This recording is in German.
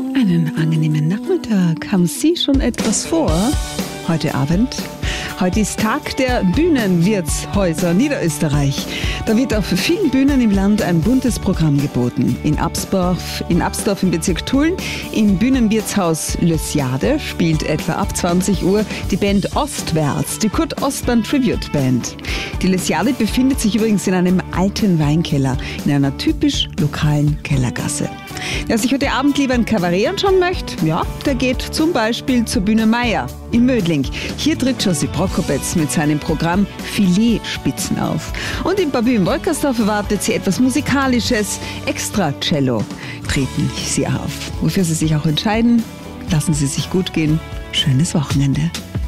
Einen angenehmen Nachmittag. Haben Sie schon etwas vor? Heute Abend? Heute ist Tag der Bühnenwirtshäuser Niederösterreich. Da wird auf vielen Bühnen im Land ein buntes Programm geboten. In Absdorf im Bezirk Tulln, im Bühnenwirtshaus Lösjade spielt etwa ab 20 Uhr die Band Ostwärts, die Kurt Ostbahn Tribute Band. Die Lösjade befindet sich übrigens in einem alten Weinkeller, in einer typisch lokalen Kellergasse. Wer sich heute Abend lieber ein Kabarett anschauen möchte, ja, der geht zum Beispiel zur Bühne Meier in Mödling. Hier tritt Josi Prokopetz mit seinem Programm Filetspitzen auf. Und im Babü in Wolkersdorf erwartet sie etwas Musikalisches, Extra Cello treten sie auf. Wofür sie sich auch entscheiden, lassen Sie sich gut gehen. Schönes Wochenende.